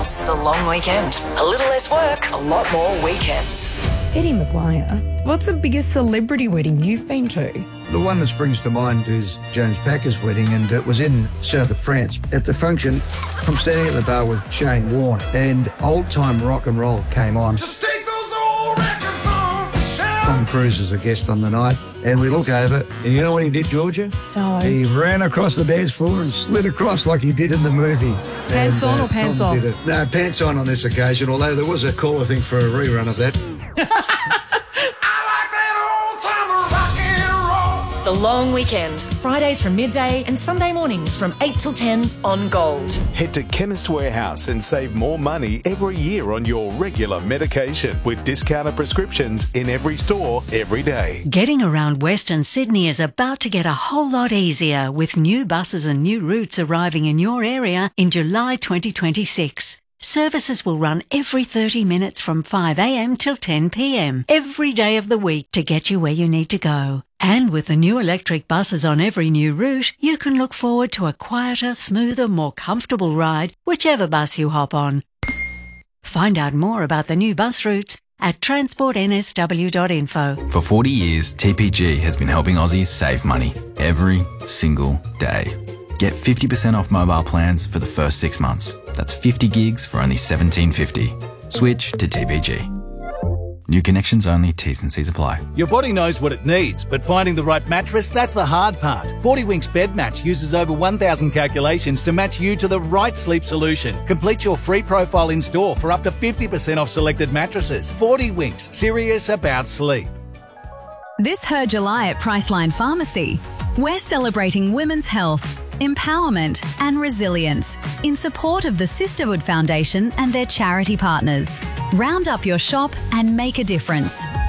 weekends. The long weekend. A little less work, a lot more weekends. Eddie Maguire, what's the biggest celebrity wedding you've been to? The one that springs to mind is James Packer's wedding, and it was in south of France. At the function, I'm standing at the bar with Shane Warne, and old-time rock and roll came on. Just take those old records off. Tom Cruise is a guest on the night, and we look over, and you know what he did, Georgia? No. He ran across the dance floor and slid across like he did in the movie. Pants on or pants Tom off? did it. No, pants on this occasion, although there was a call, I think, for a rerun of that. The long weekend. Fridays from midday and Sunday mornings from 8 till 10 on Gold. Head to Chemist Warehouse and save more money every year on your regular medication with discounted prescriptions in every store every day. Getting around Western Sydney is about to get a whole lot easier with new buses and new routes arriving in your area in July 2026. Services will run every 30 minutes from 5 a.m. till 10 p.m. every day of the week to get you where you need to go. And with the new electric buses on every new route, you can look forward to a quieter, smoother, more comfortable ride, whichever bus you hop on. Find out more about the new bus routes at transportnsw.info. For 40 years, TPG has been helping Aussies save money every single day. Get 50% off mobile plans for the first 6 months. That's 50 gigs for only $17.50. Switch to TPG. New connections only, T's and C's apply. Your body knows what it needs, but finding the right mattress, that's the hard part. 40 Winks Bed Match uses over 1,000 calculations to match you to the right sleep solution. Complete your free profile in store for up to 50% off selected mattresses. 40 Winks, serious about sleep. This Her July at Priceline Pharmacy. We're celebrating women's health, empowerment and resilience in support of the Sisterhood Foundation and their charity partners. Round up your shop and make a difference.